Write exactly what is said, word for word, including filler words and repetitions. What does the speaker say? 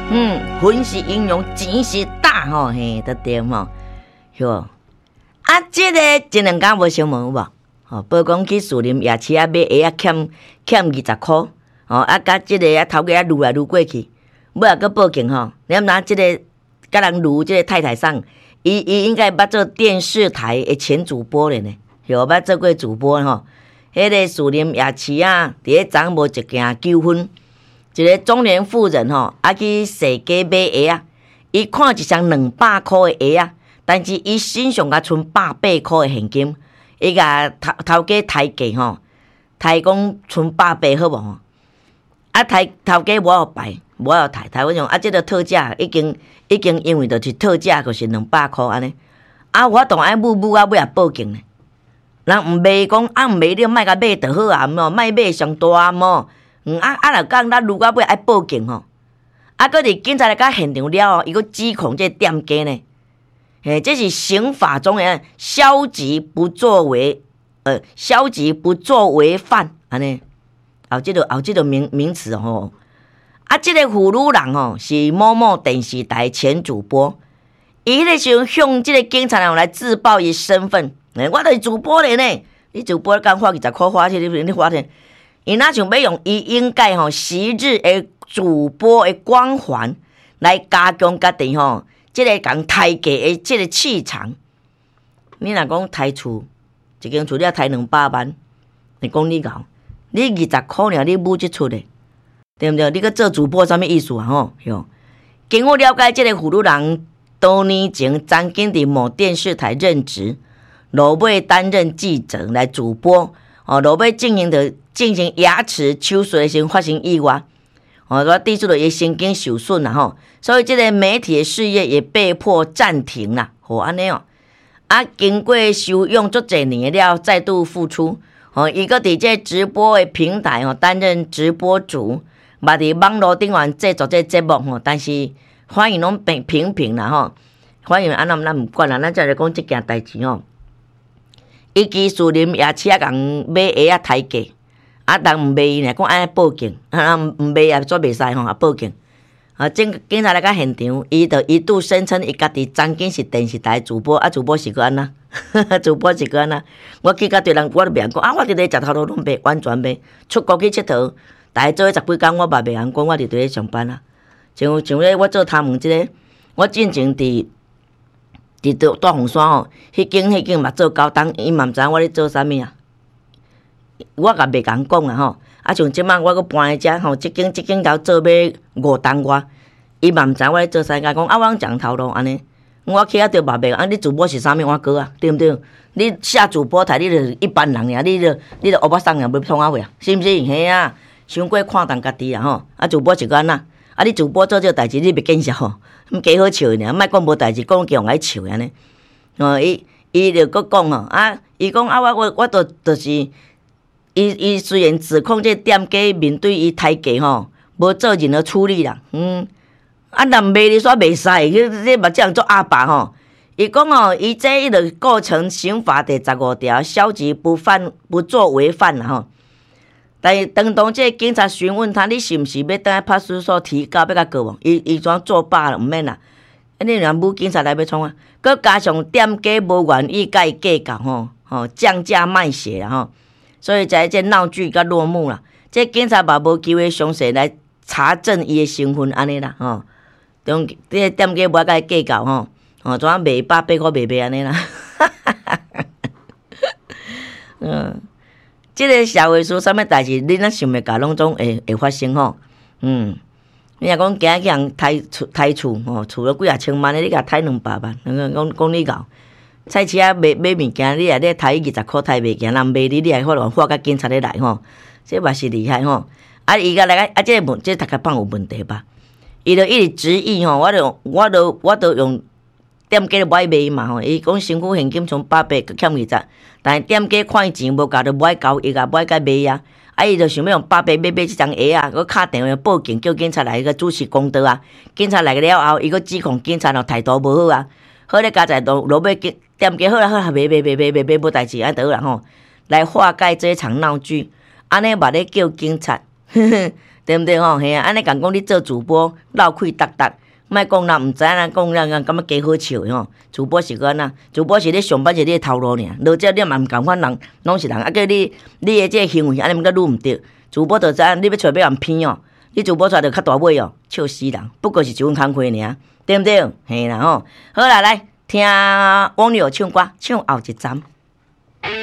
嗯，分是英雄，钱是大吼，嘿，得对吼，哟。啊，这个一两天无相问有无？吼，报讲去树林夜市啊买鞋啊，欠欠二十箍，吼啊，甲这个啊头家啊撸来撸过去，尾啊搁报警吼，念拿这个甲人撸这个太太上，伊伊应该捌做电视台的前主播咧呢，有捌做过主播吼。迄个树林夜市啊，伫迄昨无一件纠纷，一个中年妇人吼，啊去踅街买鞋啊，伊看一双两百箍的鞋啊。但是伊身上甲剩百八箍的现金，伊甲头头家抬价吼，抬讲剩百八好无吼？啊抬头家无要摆，无要抬，抬我讲啊，即个特价已经已经因为就是特价，就是两百箍安尼。啊，我当爱母母啊尾也报警呢。人毋卖讲啊，毋卖你莫甲买就好啊，莫莫买上大莫。嗯啊啊，若讲咱如果尾爱报警吼，啊，搁伫警察来到现场了，伊搁指控这店家呢。诶，这是刑法中的消极不作为，呃，消极不作为犯，安尼，后这个后这个名名词吼，啊，这个妇女人吼是某某电视台前主播，伊迄个时候向这个警察人来自曝伊身份，诶，我就是主播咧呢，你主播刚花二十块花去，你你花钱，伊哪想要用伊应该吼昔日的主播的光环来加强家己吼。这个讲抬价的这个气场，你若讲抬厝，一间厝你要抬两百万，你讲你讲，你二十块尔，你买这厝的，对不对？你搁做主播什么意思啊？吼，哟，经我了解，这个妇女人多年前曾经伫某电视台任职，落尾担任记者来主播，哦，落尾进行的进行牙齿手术的时候发生意外。哦，说地主的也神经受损了吼，所以这个媒体的事业也被迫暂停了。好安尼哦，啊，经过休养足几年了，再度复出。哦，伊个伫这直播的平台哦，担任直播主，嘛伫网络顶面制作这节目吼，但是欢迎拢平平平啦吼，欢迎安那咱唔管啦，咱再来讲这件代志吼。伊去树林夜市啊，共买鞋啊，抬价。啊，人毋卖伊呢，讲爱报警，啊，毋卖也做袂使吼，啊报警。啊，警警察来到现场，伊就一度声称伊家己曾经是电视台主播，啊，主播是个安那，主播是个安那。我去甲对人，我就袂讲，啊，我伫咧食头路拢袂完全袂，出国去佚佗，大概做十几工，我嘛袂晓讲，我伫伫咧上班啊。像像咧，我做他们即、這个，我进前伫伫大红山吼，迄间迄间嘛做高档，伊嘛毋知我咧做啥物啊。我甲袂共讲啊吼，啊像即摆我搁搬来遮吼，即间即间头做要五单外，伊嘛毋知我咧做啥，甲讲啊我讲头路安尼，我去啊着嘛袂，啊你主播是啥物我哥啊，对毋对？你下主播台，你着一般人尔，你着你着乌巴桑尔，要创啊话啊，是毋是？嘿啊，伤过看重家己啊吼，啊主播是个安那，啊你主播做这代志你袂见笑吼，加好笑尔，莫讲无代志，讲叫人爱笑安尼。哦，伊伊着搁讲吼，啊伊讲啊我我我着着是。伊伊虽然指控这店家面对伊抬价吼，无做任何处理啦，嗯，啊，若卖你煞袂使，你你目睭做阿爸吼。伊讲吼，伊这伊就构成刑法第十五条消极不犯不作为犯啦吼。但是当当这警察询问他，你是毋是要等下派出所提告要甲告无？伊伊怎作罢了，毋免啦。你若母警察来要创啊？佮加上店家无愿意甲伊计较吼，吼降价卖血啦吼。所以在这闹剧甲落幕啦，这警察嘛无机会详细来查证伊的身份安尼啦，吼，中这店家无甲伊计较吼，吼怎啊卖百八块卖卖安尼啦，嗯，这个社会上啥物代志，你若想袂到，拢总会会发生吼，嗯，你若讲今日去人抬厝抬厝吼，厝了几啊千万的，你甲抬两百万，讲讲你搞。菜市啊，买买物件，你也咧抬二十箍抬物件，人卖你，你还可能发甲警察咧来吼，这嘛是厉害吼。啊，伊个来个啊，这个问，这大概放有问题吧？伊就一直质疑吼，我就我就我就用店家买卖嘛吼，伊讲身躯现金从百八欠二十，但是店家看伊钱无够，就买交伊甲买甲卖啊。啊，伊就想要用百八买买即双鞋啊，佮敲电话报警，叫警察来个主持公道啊。警察来了后，伊佮指控警察咯态度无好啊。好咧，加在落落尾店家好啦好啦，卖卖卖卖卖卖无代志，安得啦吼，来化解这场闹剧。安尼嘛咧叫警察，呵呵， 对毋对吼？嘿啊，安尼讲讲你做主播闹气达达，莫讲人毋知影人讲人感觉加好笑吼。主播是个安那，主播是咧上班是咧头路尔，落遮你嘛毋共款人，拢是人，啊叫你你的这行为安尼毋甲愈毋对。主播就知影你要找要人骗哦，你主播出来就较大尾哦，笑死人，不过是一份工课尔，对毋对？嘿啦吼，好啦，来听网友唱歌，唱后一站。